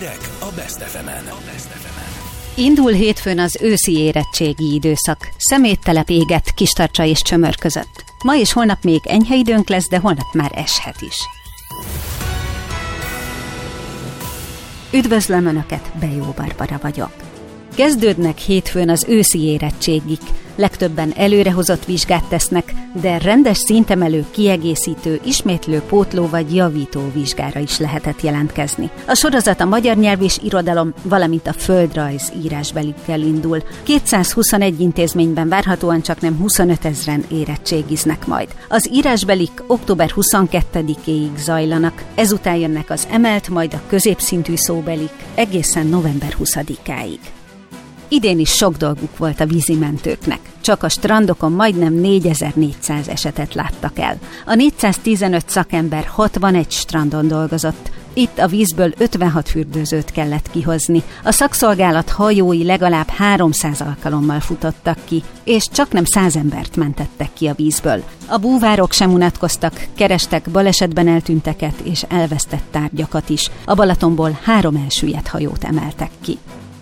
Hírek a Best FM-en. Indul hétfőn az őszi érettségi időszak. Szeméttelep éget Kistarcsa és Csömör között. Ma és holnap még enyhe időnk lesz, de holnap már eshet is. Üdvözlöm Önöket, Bejó Barbara vagyok. Kezdődnek hétfőn az őszi érettségik. Legtöbben előrehozott vizsgát tesznek, de rendes szintemelő, kiegészítő, ismétlő, pótló vagy javító vizsgára is lehetett jelentkezni. A sorozat a magyar nyelv és irodalom, valamint a földrajz írásbelikkel indul. 221 intézményben várhatóan csaknem 25 000 érettségiznek majd. Az írásbelik október 22-éig zajlanak, ezután jönnek az emelt, majd a középszintű szóbelik egészen november 20-áig. Idén is sok dolguk volt a vízimentőknek. Csak a strandokon majdnem 4400 esetet láttak el. A 415 szakember 61 strandon dolgozott. Itt a vízből 56 fürdőzőt kellett kihozni. A szakszolgálat hajói legalább 300 alkalommal futottak ki, és csaknem 100 embert mentettek ki a vízből. A búvárok sem unatkoztak, kerestek balesetben eltűnteket és elvesztett tárgyakat is. A Balatonból 3 elsüllyedt hajót emeltek ki.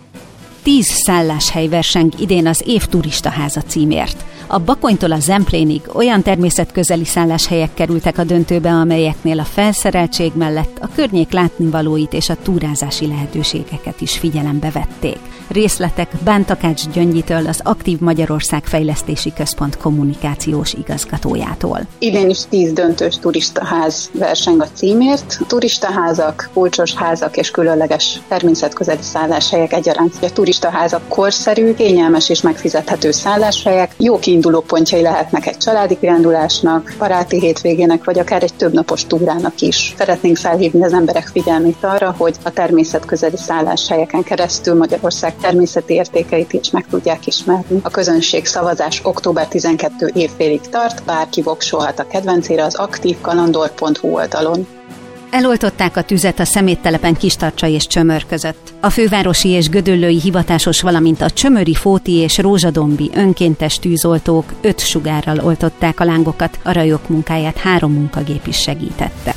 10 szálláshely verseng idén az év turistaháza címért. A Bakonytól a Zemplénig olyan természetközeli szálláshelyek kerültek a döntőbe, amelyeknél a felszereltség mellett a környék látnivalóit és a túrázási lehetőségeket is figyelembe vették. Részletek Bántakács Gyöngyitől, az Aktív Magyarország Fejlesztési Központ kommunikációs igazgatójától. Idén is 10 döntős turistaház verseng a címért. Turistaházak, kulcsos házak és különleges természetközeli szálláshelyek egyaránt. A turistaházak korszerű, kényelmes és megfizethető szálláshelyek, jó kiinduló pontjai lehetnek egy családi kirándulásnak, baráti hétvégének, vagy akár egy többnapos túrának is. Szeretnénk felhívni az emberek figyelmét arra, hogy a természetközeli szálláshelyeken keresztül Magyarország természeti értékeit is meg tudják ismerni. A közönség szavazás október 12 évfélig tart, bárki voksolhat a kedvencére az aktívkalandor.hu oldalon. Eloltották a tüzet a szeméttelepen Kistarcsa és Csömör között. A fővárosi és gödöllői hivatásos, valamint a csömöri, fóti és rózsadombi önkéntes tűzoltók 5 sugárral oltották a lángokat, a rajok munkáját 3 munkagép is segítette.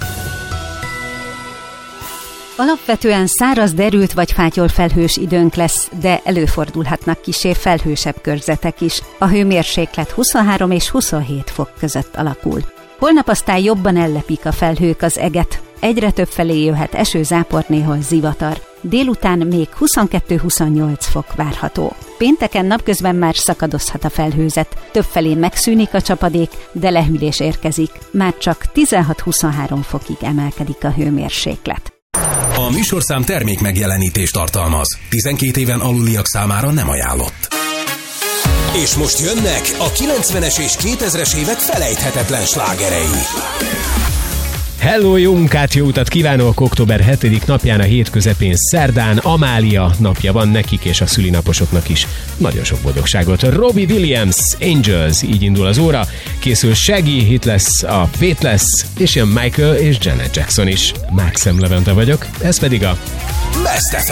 Alapvetően száraz, derült vagy fátyolfelhős időnk lesz, de előfordulhatnak kissé felhősebb körzetek is. A hőmérséklet 23 és 27 fok között alakul. Holnap aztán jobban ellepik a felhők az eget. Egyre több felé jöhet eső, zápor, néhol zivatar. Délután még 22-28 fok várható. Pénteken napközben már szakadozhat a felhőzet. Többfelé megszűnik a csapadék, de lehűlés érkezik. Már csak 16-23 fokig emelkedik a hőmérséklet. A műsorszám termék megjelenítést tartalmaz. 12 éven aluliak számára nem ajánlott. És most jönnek a 90-es és 2000-es évek felejthetetlen slágerei. Hello, jó munkát, jó utat kívánok! Október 7. napján, a hét közepén szerdán Amália napja van nekik és a szülinaposoknak is. Nagyon sok boldogságot. Robbie Williams, Angels, így indul az óra. Készül Shaggy, hit lesz a Pét lesz, és jön Michael és Janet Jackson is. Maxim Levente vagyok, ez pedig a Best FM.